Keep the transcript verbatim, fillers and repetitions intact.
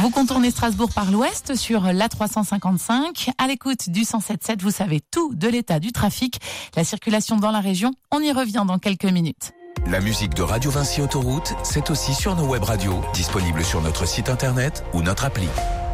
Vous contournez Strasbourg par l'ouest sur l'A trois cent cinquante-cinq. À l'écoute du cent sept sept, vous savez tout de l'état du trafic, la circulation dans la région. On y revient dans quelques minutes. La musique de Radio Vinci Autoroute, c'est aussi sur nos web radios, disponibles sur notre site internet ou notre appli.